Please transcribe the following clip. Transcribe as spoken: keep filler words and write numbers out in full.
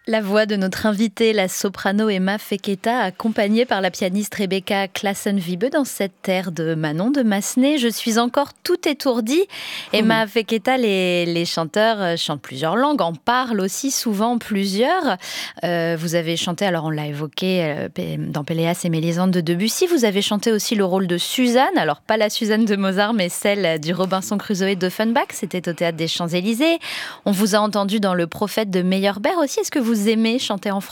La voix de notre invitée, la soprano Emma Feketa, accompagnée par la pianiste Rebecca Klassen-Wiebe dans cette aire de Manon de Massenet. Je suis encore tout étourdie. Emma mmh. Feketa, les, les chanteurs chantent plusieurs langues, en parlent aussi souvent plusieurs. Euh, vous avez chanté, alors on l'a évoqué, euh, dans Péléas et Mélisande de Debussy. Vous avez chanté aussi le rôle de Suzanne, alors pas la Suzanne de Mozart, mais celle du Robinson Crusoe d'Offenbach. C'était au Théâtre des Champs-Élysées. On vous a entendu dans Le Prophète de Meyerbeer aussi. Est-ce que vous aimez chanter en français ?